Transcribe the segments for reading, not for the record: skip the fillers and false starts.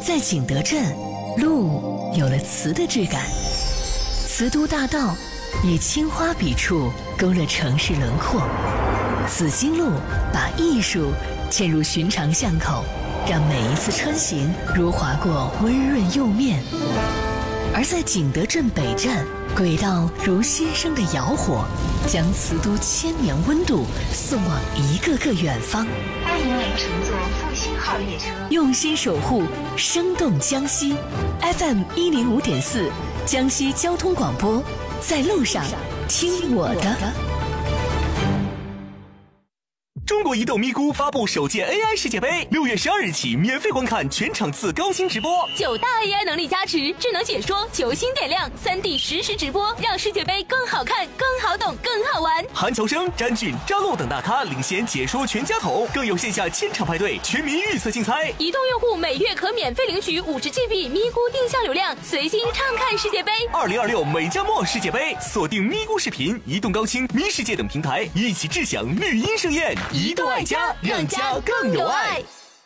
在景德镇，路有了瓷的质感，瓷都大道以青花笔触勾勒城市轮廓，紫金路把艺术嵌入寻常巷口，让每一次穿行如划过温润釉面。而在景德镇北站，轨道如新生的窑火，将瓷都千年温度送往一个个远方。 欢迎您乘坐复兴号列车， 用心守护生动江西。 FM105.4 江西交通广播，在路上听我的。 中国移动咪咕发布首届 AI 世界杯，6月12日起免费观看全场次高清直播 ，9大 AI 能力加持，智能解说，球星点亮，3D 实时直播，让世界杯更好看、更好懂、更好玩。 韩乔生、詹俊、张璐等大咖领衔解说全家桶，更有线下千场派对、全民预测竞猜。 移动用户每月可免费领取50GB 咪咕定向流量，随心畅看世界杯。 2026美加墨世界杯，锁定咪咕视频、移动高清、咪世界等平台，一起智享绿茵盛宴。 移动爱家，让家更有爱。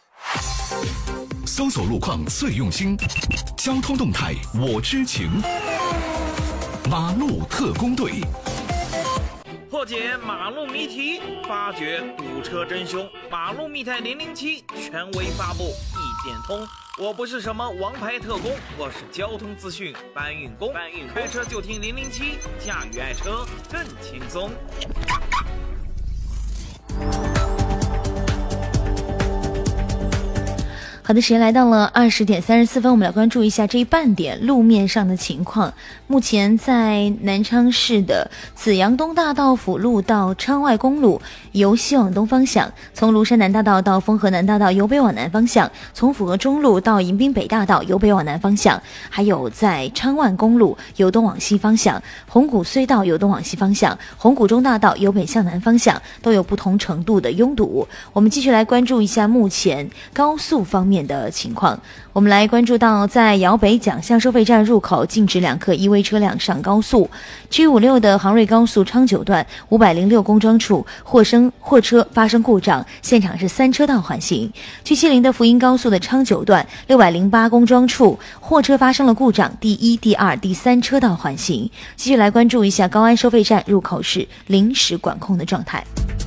搜索路况最用心，交通动态我知情。马路特工队破解马路谜题，发掘堵车真凶。马路密探007权威发布，一点通。我不是什么王牌特工，我是交通资讯搬运工。开车就听007，驾驭爱车更轻松。 好的，时间来到了20点34分，我们来关注一下这一半点路面上的情况。目前在南昌市的紫阳东大道辅路到昌外公路由西往东方向，从庐山南大道到丰河南大道由北往南方向，从府河中路到迎宾北大道由北往南方向，还有在昌万公路由东往西方向，红谷隧道由东往西方向，红谷中大道由北向南方向，都有不同程度的拥堵。我们继续来关注一下目前高速方面的情况。我们来关注到在瑶北蒋巷收费站入口禁止2客依危车辆上高速。G56的杭瑞高速昌九段506公庄处货车发生故障，现场是3车道缓行。G70的福音高速的昌九段608公庄处货车发生了故障，第1、第2、第3车道缓行。继续来关注一下高安收费站入口是临时管控的状态。